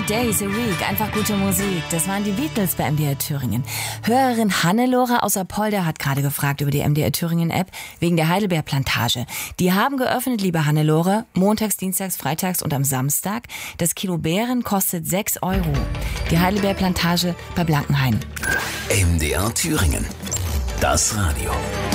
days a week, einfach gute Musik. Das waren die Beatles bei MDR Thüringen. Hörerin Hannelore aus Apolda hat gerade gefragt über die MDR Thüringen App wegen der Heidelbeerplantage. Die haben geöffnet, liebe Hannelore, montags, dienstags, freitags und am Samstag. Das Kilo Beeren kostet 6 €. Die Heidelbeerplantage bei Blankenhain. MDR Thüringen. Das Radio.